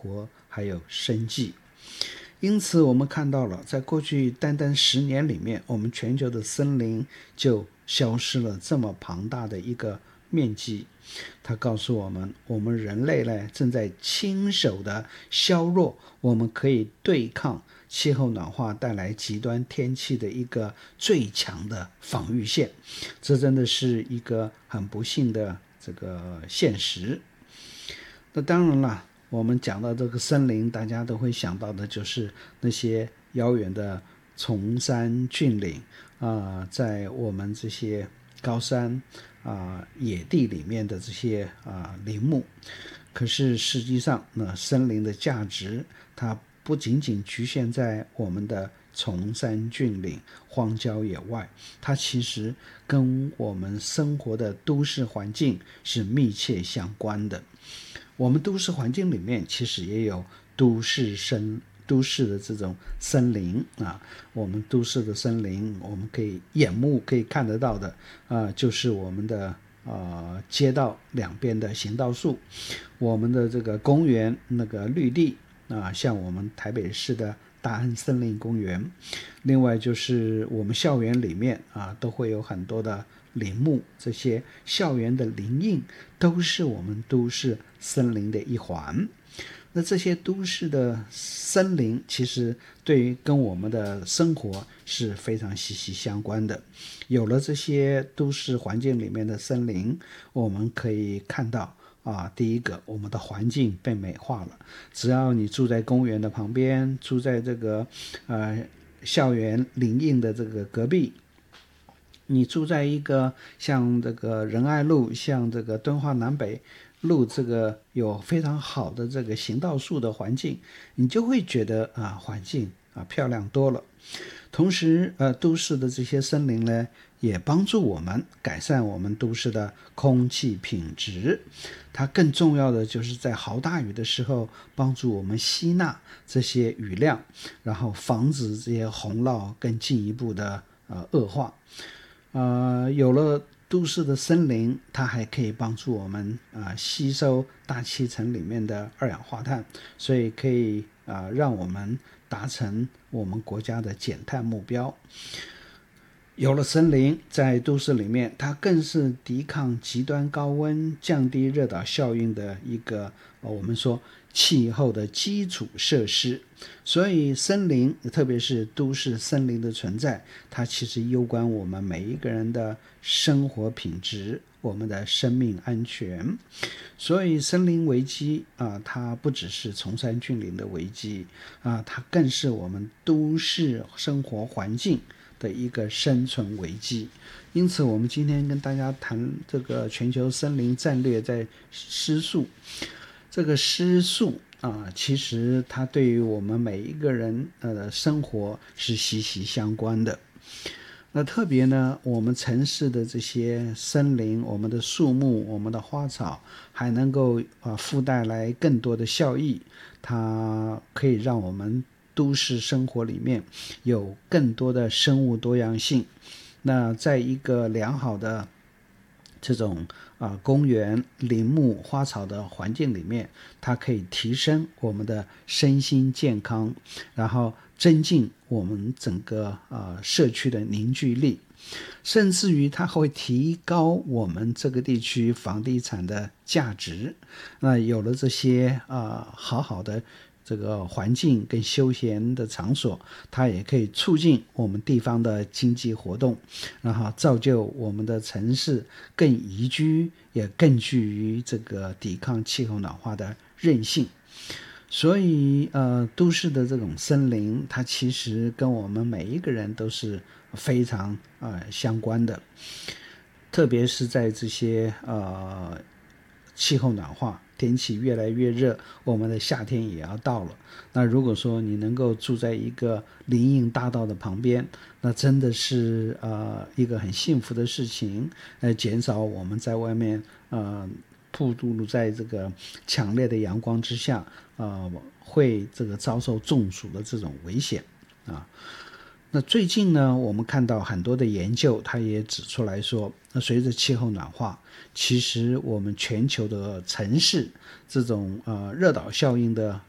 活还有生计。因此我们看到了，在过去单单10年里面，我们全球的森林就消失了这么庞大的一个面积。它告诉我们，我们人类呢正在亲手的削弱我们可以对抗气候暖化带来极端天气的一个最强的防御线。这真的是一个很不幸的这个现实。那当然了，我们讲到这个森林，大家都会想到的就是那些遥远的崇山峻岭在我们这些高山野地里面的这些林木。可是实际上呢，森林的价值它不仅仅局限在我们的崇山峻岭、荒郊野外，它其实跟我们生活的都市环境是密切相关的。我们都市环境里面其实也有都市的这种森林我们都市的森林，我们可以眼目可以看得到的就是我们的街道两边的行道树，我们的这个公园那个绿地像我们台北市的大安森林公园，另外就是我们校园里面都会有很多的林木，这些校园的林荫都是我们都市森林的一环。那这些都市的森林其实对于跟我们的生活是非常息息相关的。有了这些都市环境里面的森林，我们可以看到第一个，我们的环境被美化了。只要你住在公园的旁边，住在这个校园林荫的这个隔壁，你住在一个像这个仁爱路，像这个敦化南北路，这个有非常好的这个行道树的环境，你就会觉得环境漂亮多了。同时都市的这些森林呢，也帮助我们改善我们都市的空气品质。它更重要的就是在豪大雨的时候帮助我们吸纳这些雨量，然后防止这些洪涝更进一步的恶化。有了都市的森林，它还可以帮助我们吸收大气层里面的二氧化碳，所以可以让我们达成我们国家的减碳目标。有了森林，在都市里面，它更是抵抗极端高温、降低热岛效应的一个我们说气候的基础设施。所以森林，特别是都市森林的存在，它其实攸关我们每一个人的生活品质，我们的生命安全。所以森林危机它不只是崇山峻岭的危机它更是我们都市生活环境的一个生存危机。因此我们今天跟大家谈这个全球森林战略在施树。这个施树其实它对于我们每一个人的生活是息息相关的。那特别呢，我们城市的这些森林，我们的树木，我们的花草，还能够附带来更多的效益。它可以让我们都市生活里面有更多的生物多样性。那在一个良好的这种公园、林木、花草的环境里面，它可以提升我们的身心健康，然后增进我们整个社区的凝聚力，甚至于它会提高我们这个地区房地产的价值。那有了这些好好的这个环境跟休闲的场所，它也可以促进我们地方的经济活动，然后造就我们的城市更宜居，也更具于这个抵抗气候暖化的韧性。所以都市的这种森林，它其实跟我们每一个人都是非常相关的。特别是在这些气候暖化，天气越来越热，我们的夏天也要到了。那如果说你能够住在一个林荫大道的旁边，那真的是一个很幸福的事情，减少我们在外面暴露在这个强烈的阳光之下会这个遭受中暑的这种危险那最近呢，我们看到很多的研究，它也指出来说，那随着气候暖化，其实我们全球的城市这种热岛效应的